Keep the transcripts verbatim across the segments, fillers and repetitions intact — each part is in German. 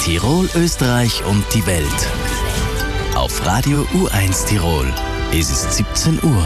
Tirol, Österreich und die Welt. Auf Radio U eins Tirol. Es ist siebzehn Uhr.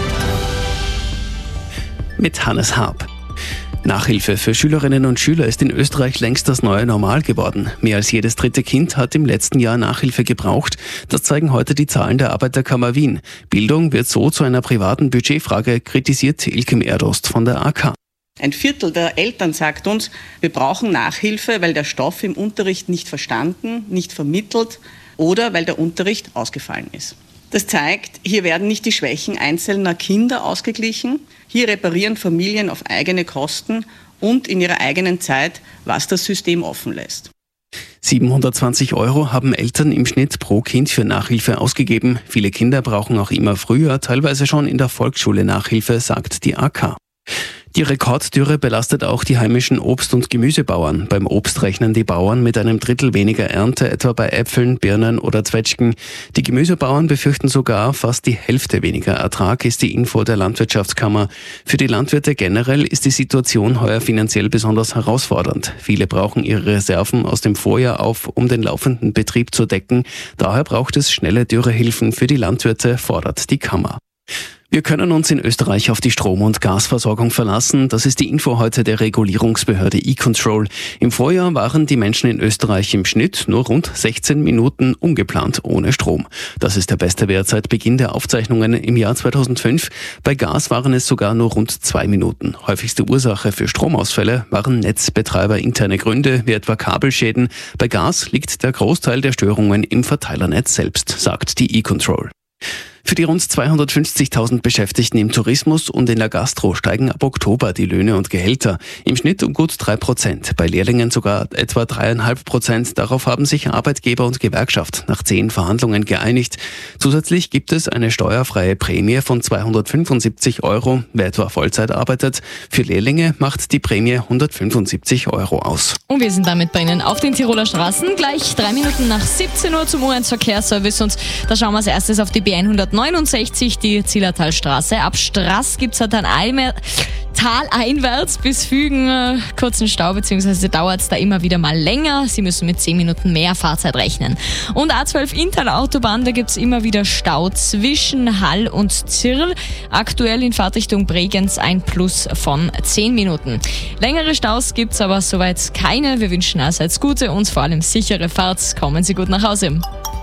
Mit Hannes Harp. Nachhilfe für Schülerinnen und Schüler ist in Österreich längst das neue Normal geworden. Mehr als jedes dritte Kind hat im letzten Jahr Nachhilfe gebraucht. Das zeigen heute die Zahlen der Arbeiterkammer Wien. Bildung wird so zu einer privaten Budgetfrage, kritisiert Ilke Merdost von der A K. Ein Viertel der Eltern sagt uns, wir brauchen Nachhilfe, weil der Stoff im Unterricht nicht verstanden, nicht vermittelt oder weil der Unterricht ausgefallen ist. Das zeigt, hier werden nicht die Schwächen einzelner Kinder ausgeglichen. Hier reparieren Familien auf eigene Kosten und in ihrer eigenen Zeit, was das System offen lässt. siebenhundertzwanzig Euro haben Eltern im Schnitt pro Kind für Nachhilfe ausgegeben. Viele Kinder brauchen auch immer früher, teilweise schon in der Volksschule Nachhilfe, sagt die A K. Die Rekorddürre belastet auch die heimischen Obst- und Gemüsebauern. Beim Obst rechnen die Bauern mit einem Drittel weniger Ernte, etwa bei Äpfeln, Birnen oder Zwetschgen. Die Gemüsebauern befürchten sogar fast die Hälfte weniger Ertrag, ist die Info der Landwirtschaftskammer. Für die Landwirte generell ist die Situation heuer finanziell besonders herausfordernd. Viele brauchen ihre Reserven aus dem Vorjahr auf, um den laufenden Betrieb zu decken. Daher braucht es schnelle Dürrehilfen für die Landwirte, fordert die Kammer. Wir können uns in Österreich auf die Strom- und Gasversorgung verlassen. Das ist die Info heute der Regulierungsbehörde E-Control. Im Vorjahr waren die Menschen in Österreich im Schnitt nur rund sechzehn Minuten ungeplant ohne Strom. Das ist der beste Wert seit Beginn der Aufzeichnungen im Jahr zweitausendfünf. Bei Gas waren es sogar nur rund zwei Minuten. Häufigste Ursache für Stromausfälle waren netzbetreiberinterne Gründe, wie etwa Kabelschäden. Bei Gas liegt der Großteil der Störungen im Verteilernetz selbst, sagt die E-Control. Für die rund zweihundertfünfzigtausend Beschäftigten im Tourismus und in der Gastro steigen ab Oktober die Löhne und Gehälter. Im Schnitt um gut drei Prozent, bei Lehrlingen sogar etwa dreieinhalb Prozent. Darauf haben sich Arbeitgeber und Gewerkschaft nach zehn Verhandlungen geeinigt. Zusätzlich gibt es eine steuerfreie Prämie von zweihundertfünfundsiebzig Euro, wer etwa Vollzeit arbeitet. Für Lehrlinge macht die Prämie hundertfünfundsiebzig Euro aus. Und wir sind damit bei Ihnen auf den Tiroler Straßen. Gleich drei Minuten nach siebzehn Uhr zum U eins Verkehrsservice. Und da schauen wir als erstes auf die B hundertneunundsechzig, die Zillertalstraße. Ab Straß gibt's halt dann einmal taleinwärts bis Fügen äh, kurzen Stau, beziehungsweise dauert es da immer wieder mal länger. Sie müssen mit zehn Minuten mehr Fahrzeit rechnen. Und A zwölf Interlautobahn, da gibt's immer wieder Stau zwischen Hall und Zirl. Aktuell in Fahrtrichtung Bregenz ein Plus von zehn Minuten. Längere Staus gibt's aber soweit keine. Wir wünschen allseits gute und vor allem sichere Fahrt. Kommen Sie gut nach Hause.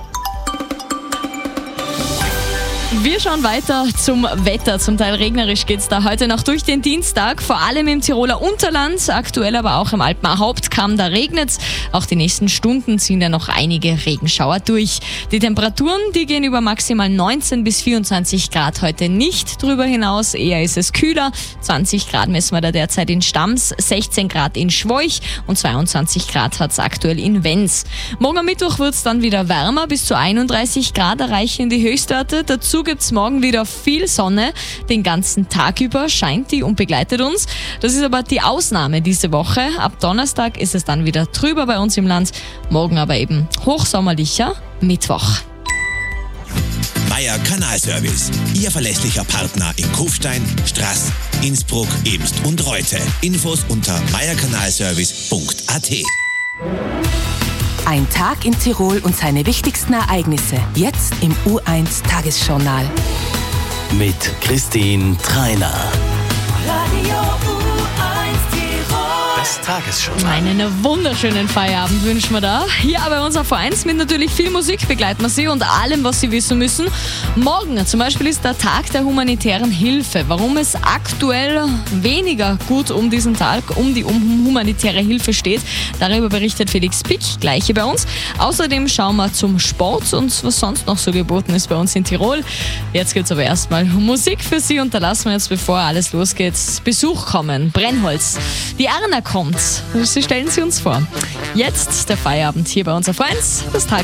Wir schauen weiter zum Wetter. Zum Teil regnerisch geht's da heute noch durch den Dienstag, vor allem im Tiroler Unterland, aktuell aber auch im Alpener Hauptkamm, da regnet's. Auch die nächsten Stunden ziehen da noch einige Regenschauer durch. Die Temperaturen, die gehen über maximal neunzehn bis vierundzwanzig Grad heute nicht drüber hinaus, eher ist es kühler. zwanzig Grad messen wir da derzeit in Stams, sechzehn Grad in Schwoich und zweiundzwanzig Grad hat's aktuell in Wenz. Morgen am Mittwoch wird's dann wieder wärmer, bis zu einunddreißig Grad erreichen die Höchstwerte. Dazu gibt's morgen wieder viel Sonne. Den ganzen Tag über scheint die und begleitet uns. Das ist aber die Ausnahme diese Woche. Ab Donnerstag ist es dann wieder trüber bei uns im Land. Morgen aber eben hochsommerlicher Mittwoch. Meier Kanalservice. Ihr verlässlicher Partner in Kufstein, Straß, Innsbruck, Ebenst und Reute. Infos unter meierkanalservice punkt a t. Ein Tag in Tirol und seine wichtigsten Ereignisse. Jetzt im U eins Tagesjournal. Mit Christine Treiner. Radio U eins Tirol. Das Tagesjournal. Einen wunderschönen Feierabend wünschen wir da. Hier bei uns auf U eins mit natürlich viel Musik begleiten wir Sie und allem, was Sie wissen müssen. Morgen zum Beispiel ist der Tag der humanitären Hilfe. Warum es aktuell weniger gut um diesen Tag, um die um humanitäre Hilfe steht, darüber berichtet Felix Pick, gleich hier bei uns. Außerdem schauen wir zum Sport und was sonst noch so geboten ist bei uns in Tirol. Jetzt gibt's aber erstmal Musik für Sie und da lassen wir jetzt, bevor alles losgeht, Besuch kommen. Brennholz. Die Erna kommt. Sie stellen Sie uns vor. Jetzt der Feierabend hier bei uns auf U eins, das Tag.